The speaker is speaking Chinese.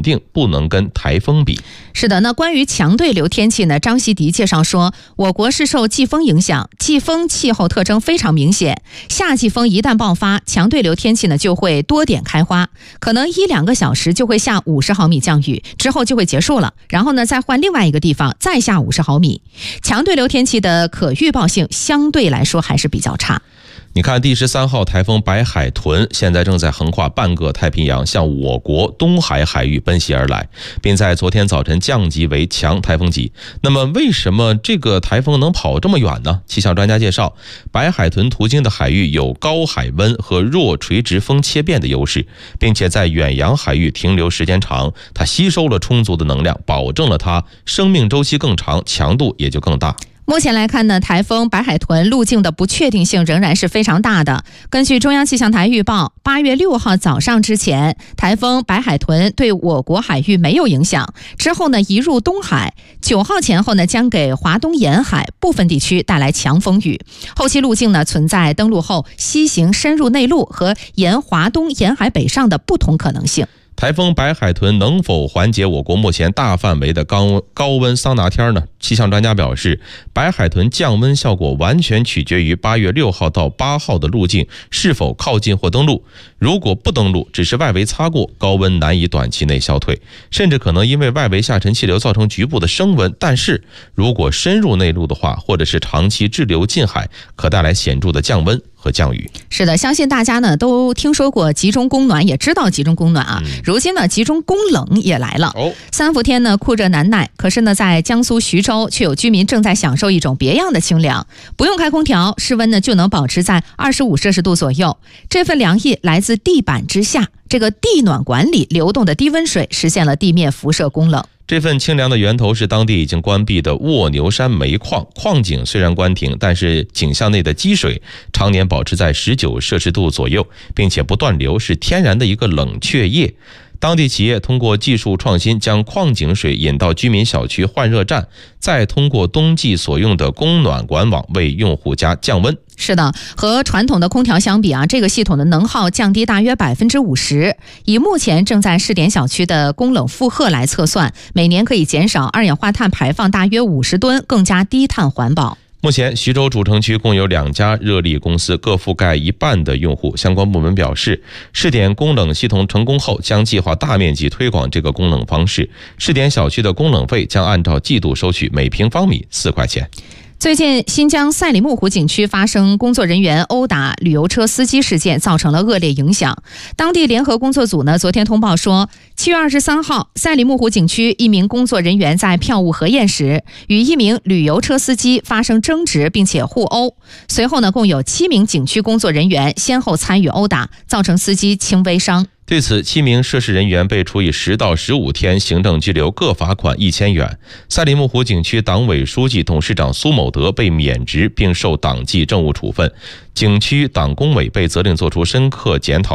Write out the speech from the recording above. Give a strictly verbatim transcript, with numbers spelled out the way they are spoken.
稳定，不能跟台风比。 是的，那关于强对流天气呢，张希迪介绍说，我国是受季风影响，季风气候特征非常明显，夏季风一旦爆发，强对流天气呢就会多点开花，可能一两个小时就会下五十毫米降雨，之后就会结束了，然后呢再换另外一个地方再下五十毫米。强对流天气的可预报性相对来说还是比较差。 你看，第十三号台风白海豚现在正在横跨半个太平洋，向我国东海海域奔袭而来，并在昨天早晨降级为强台风级。那么为什么这个台风能跑这么远呢？气象专家介绍，白海豚途经的海域有高海温和弱垂直风切变的优势，并且在远洋海域停留时间长，它吸收了充足的能量，保证了它生命周期更长，强度也就更大。 目前来看呢，台风白海豚路径的不确定性仍然是非常大的。根据中央气象台预报，八月六号早上之前，台风白海豚对我国海域没有影响，之后呢移入东海，九号前后呢将给华东沿海部分地区带来强风雨。后期路径呢存在登陆后西行深入内陆和沿华东沿海北上的不同可能性。 台风白海豚能否缓解我国目前大范围的高高温桑拿天呢？气象专家表示，白海豚降温效果完全取决于八月六号到八号的路径是否靠近或登陆。如果不登陆，只是外围擦过，高温难以短期内消退，甚至可能因为外围下沉气流造成局部的升温。但是如果深入内陆的话，或者是长期滞留近海，可带来显著的降温和降雨。 是的，相信大家呢都听说过集中供暖，也知道集中供暖啊。嗯、如今呢，集中供冷也来了。哦，三伏天呢酷热难耐，可是呢，在江苏徐州却有居民正在享受一种别样的清凉，不用开空调，室温呢就能保持在二十五摄氏度左右。这份凉意来自地板之下，这个地暖管里流动的低温水实现了地面辐射供冷。 这份清凉的源头是当地已经关闭的卧牛山煤矿，矿井虽然关停，但是井巷内的积水常年保持在十九摄氏度左右，并且不断流，是天然的一个冷却液。当地企业通过技术创新，将矿井水引到居民小区换热站，再通过冬季所用的供暖管网为用户家降温。 是的，和传统的空调相比啊，这个系统的能耗降低大约百分之五十。以目前正在试点小区的供冷负荷来测算，每年可以减少二氧化碳排放大约五十吨，更加低碳环保。 目前徐州主城区共有两家热力公司，各覆盖一半的用户。相关部门表示，试点供冷系统成功后，将计划大面积推广这个供冷方式。试点小区的供冷费将按照季度收取，每平方米四块钱。 最近，新疆赛里木湖景区发生工作人员殴打旅游车司机事件，造成了恶劣影响。当地联合工作组呢，昨天通报说，七月二十三号，赛里木湖景区一名工作人员在票务核验时，与一名旅游车司机发生争执，并且互殴。随后呢，共有七名景区工作人员先后参与殴打，造成司机轻微伤。 对此，七名涉事人员被处以十到十五天行政拘留，各罚款一千元。赛里木湖景区党委书记、董事长苏某德被免职并受党纪政务处分，景区党工委被责令作出深刻检讨。